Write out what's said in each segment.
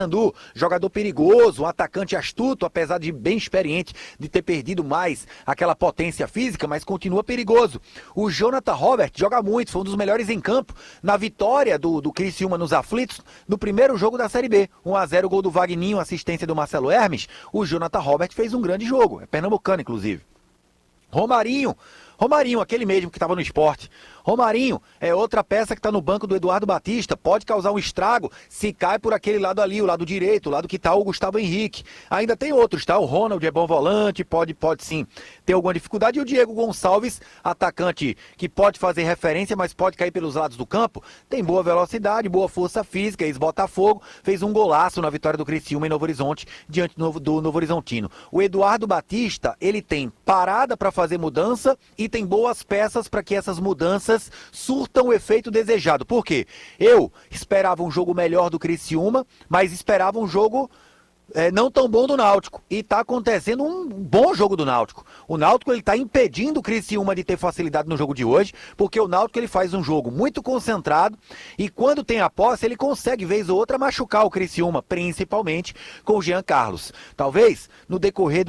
Jogador perigoso, um atacante astuto, apesar de bem experiente, de ter perdido mais aquela potência física, mas continua perigoso. O Jonathan Robert joga muito, foi um dos melhores em campo na vitória do Criciúma nos aflitos, no primeiro jogo da Série B. 1-0, gol do Vagninho, assistência do Marcelo Hermes. O Jonathan Robert fez um grande jogo, é pernambucano inclusive. Romarinho, aquele mesmo que estava no Sport. Romarinho é outra peça que está no banco do Eduardo Batista, pode causar um estrago se cai por aquele lado ali, o lado direito, o lado que está o Gustavo Henrique. Ainda tem outros, tá? O Ronald é bom volante, pode sim ter alguma dificuldade. E o Diego Gonçalves, atacante que pode fazer referência, mas pode cair pelos lados do campo, tem boa velocidade, boa força física, ex-Botafogo, fez um golaço na vitória do Criciúma em Novo Horizonte, diante do Novo Horizontino. O Eduardo Batista, ele tem parada para fazer mudança e tem boas peças para que essas mudanças surtam o efeito desejado. Por quê? Eu esperava um jogo melhor do Criciúma, mas esperava um jogo não tão bom do Náutico. E está acontecendo um bom jogo do Náutico. O Náutico está impedindo o Criciúma de ter facilidade no jogo de hoje, porque o Náutico ele faz um jogo muito concentrado e quando tem a posse ele consegue, vez ou outra, machucar o Criciúma, principalmente com o Jean Carlos. Talvez, no decorrer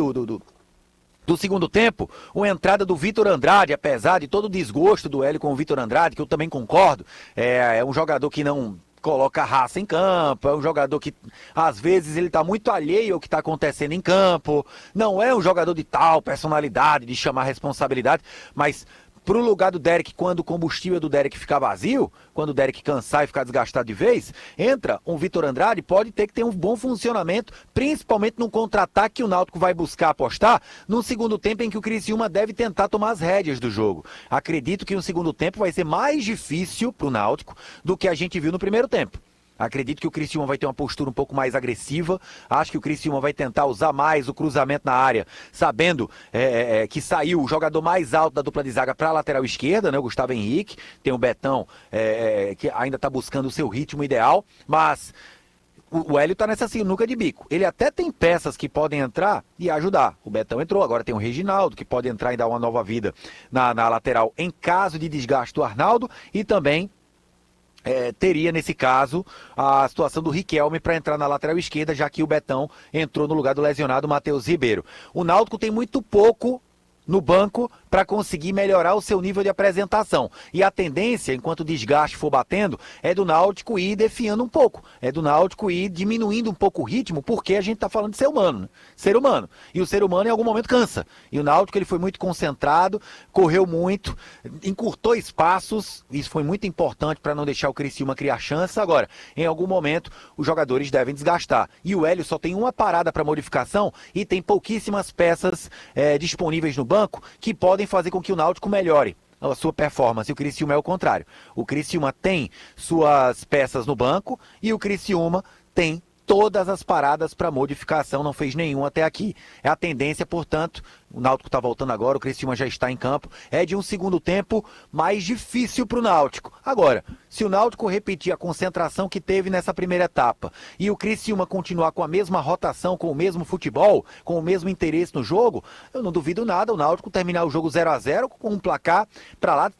do segundo tempo, uma entrada do Vitor Andrade, apesar de todo o desgosto do Hélio com o Vitor Andrade, que eu também concordo, é um jogador que não coloca raça em campo, é um jogador que às vezes ele está muito alheio ao que está acontecendo em campo, não é um jogador de tal personalidade, de chamar responsabilidade, mas pro lugar do Derek, quando o combustível do Derek ficar vazio, quando o Derek cansar e ficar desgastado de vez, entra um Vitor Andrade, pode ter que ter um bom funcionamento, principalmente no contra-ataque que o Náutico vai buscar apostar, no segundo tempo em que o Criciúma deve tentar tomar as rédeas do jogo. Acredito que no segundo tempo vai ser mais difícil pro Náutico do que a gente viu no primeiro tempo. Acredito que o Criciúma vai ter uma postura um pouco mais agressiva. Acho que o Criciúma vai tentar usar mais o cruzamento na área, sabendo que saiu o jogador mais alto da dupla de zaga para a lateral esquerda, né, o Gustavo Henrique. Tem o Betão, que ainda está buscando o seu ritmo ideal, mas o Hélio está nessa sinuca de bico. Ele até tem peças que podem entrar e ajudar. O Betão entrou, agora tem o Reginaldo, que pode entrar e dar uma nova vida na lateral em caso de desgaste do Arnaldo, e também teria, nesse caso, a situação do Riquelme para entrar na lateral esquerda, já que o Betão entrou no lugar do lesionado Matheus Ribeiro. O Náutico tem muito pouco no banco para conseguir melhorar o seu nível de apresentação. E a tendência, enquanto o desgaste for batendo, é do Náutico ir definhando um pouco. É do Náutico ir diminuindo um pouco o ritmo, porque a gente está falando de ser humano, né? Ser humano. E o ser humano em algum momento cansa. E o Náutico ele foi muito concentrado, correu muito, encurtou espaços. Isso foi muito importante para não deixar o Criciúma criar chance. Agora, em algum momento, os jogadores devem desgastar. E o Hélio só tem uma parada para modificação e tem pouquíssimas peças disponíveis no banco que podem fazer com que o Náutico melhore a sua performance. E o Criciúma é o contrário. O Criciúma tem suas peças no banco e o Criciúma tem todas as paradas para modificação, não fez nenhum até aqui. É a tendência, portanto, o Náutico está voltando agora, o Criciúma já está em campo, é de um segundo tempo mais difícil para o Náutico. Agora, se o Náutico repetir a concentração que teve nessa primeira etapa e o Criciúma continuar com a mesma rotação, com o mesmo futebol, com o mesmo interesse no jogo, eu não duvido nada o Náutico terminar o jogo 0-0 com um placar para lá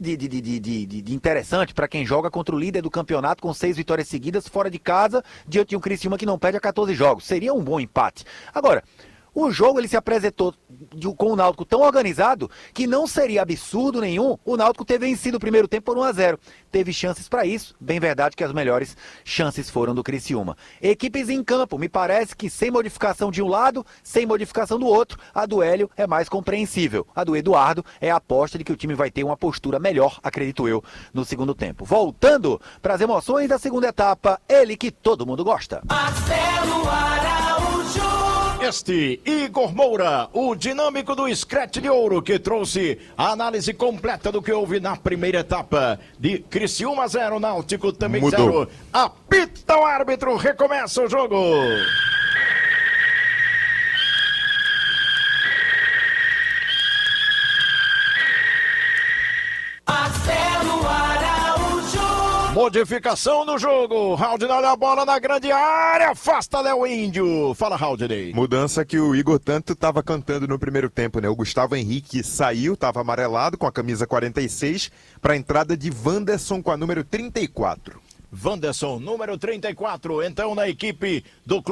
de interessante para quem joga contra o líder do campeonato com 6 vitórias seguidas fora de casa, diante de um Criciúma que não perde a 14 jogos. Seria um bom empate. Agora, o jogo ele se apresentou com o Náutico tão organizado que não seria absurdo nenhum o Náutico ter vencido o primeiro tempo por 1-0. Teve chances para isso, bem verdade que as melhores chances foram do Criciúma. Equipes em campo, me parece que sem modificação de um lado, sem modificação do outro, a do Hélio é mais compreensível. A do Eduardo é a aposta de que o time vai ter uma postura melhor, acredito eu, no segundo tempo. Voltando para as emoções da segunda etapa, ele que todo mundo gosta. Marcelo Araújo. Este Igor Moura, o dinâmico do Scratch de Ouro, que trouxe a análise completa do que houve na primeira etapa de Criciúma 0, Náutico também 0. Apita o árbitro, recomeça o jogo. Marcelo Araújo. Modificação no jogo. Haldney olha a bola na grande área. Afasta Léo Índio. Fala, Haldney. Mudança que o Igor tanto estava cantando no primeiro tempo, né? O Gustavo Henrique saiu, estava amarelado com a camisa 46 para a entrada de Wanderson com a número 34. Wanderson, número 34. Então, na equipe do